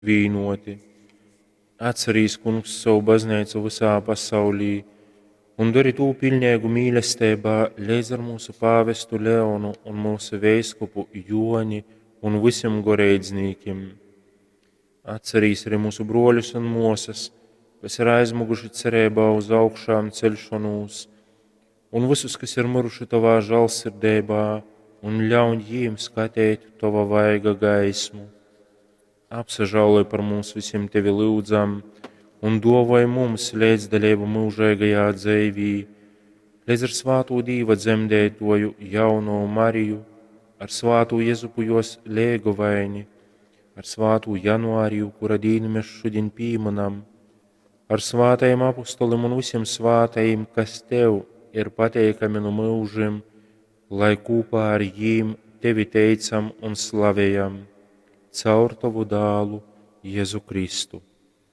vīnoti. Atcerīs, Kungs, savu baznīcu visā pasaulī un dari to pilnīgu mīlestībā līdz ar mūsu pāvestu Leonu un mūsu veiskupu Joni un visiem gorēdzniekiem. Atcerīs arī mūsu broļus un mosas, kas ir aizmuguši cerībā uz augšām celšanos, un visus, kas ir miruši tavā žēlsirdībā, un ļauj viņiem skatīt tava vaiga gaismu. Apsažāloj par mums visiem tevi lūdzam, un dāvāj mums līdzdalību mūžīgajā dzīvī, līdz ar svāto Dieva dzemdētoju jauno Mariju, ar svāto Jēzupu jos lieguvaini, ar svāto Janvāriju, kura dienu mēs šodien pieminam, ar svātajiem apostoliem un visiem svātajiem, kas tev ir pateikami no mūžiem, lai kopā ar jiem tevi teicam un slavējam caur tavu dālu Jēzu Kristu.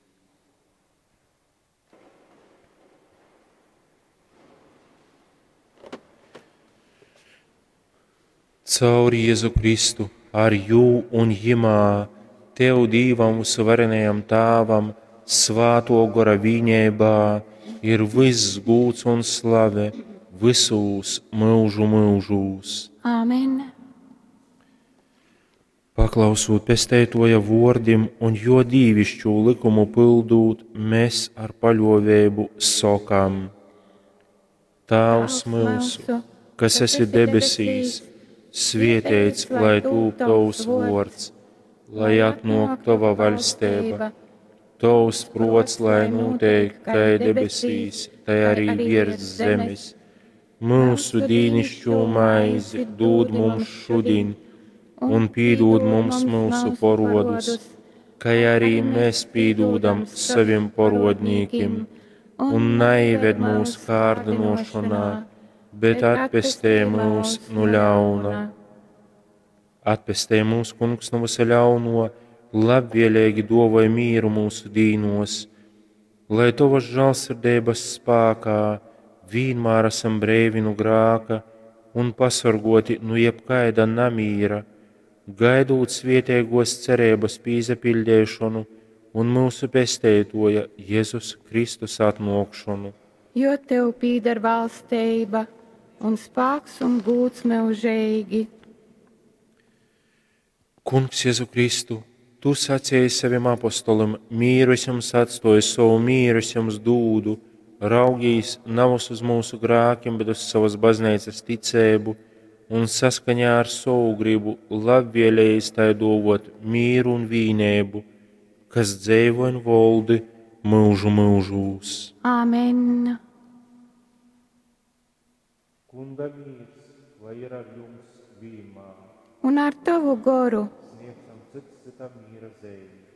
Caur Jēzu Kristu, ar jū un jimā, tev Dīvam visvarenajam Tāvam, svāto gora vienībā, ir viss gūts un slave visos mūžu mūžos. Āmen. Paklausot pestētoja vārdiem un jo dīvišķo likumu pildūt, mēs ar paļāvību sakām: Tēvs mūsu, kas esi debesīs, svētīts lai tūp tavs vārds, lai atnāk tava valstība, tavs prots, lai notiek kā debesīs, tā arī virs zemes. Mūsu dīnišķo maizi dod mums šodien, un piedod mums mūsu parodus, kā arī mēs piedodam saviem parodniekiem, un neieved mūsu kārdinošanā, bet atpestē mūs no ļauna. Atpestē mūs, Kungs, no visa ļauno, labvēlīgi dāvāj mieru mūsu dīnos, lai tavas žēlsirdības spēkā vienmēr esam brīvi no grēka un pasargoti no jebkaida namīra, gaidot svētīgos cerības piepildīšanu un mūsu pestētoja Jēzus Kristus atnākšanu. Jo tev pieder valstība un spēks un gods mūžīgi. Kungs, Jēzu Kristu, tu sacīji saviem apostolim: mieru es jums atstāju, savu mieru es jums dūdu, raugīs nav uz mūsu grēkiem, bet uz savas baznīcas ticību, un saskaņā ar savu gribu labvēlējas tai dāvāt mieru un vienību, kas dzīvo un valdi mūžu mūžos. Āmen. Kunga miers, lai ir ar jums vienmēr. Un ar tavu goru. Sniegsim cits citam miera zēļu.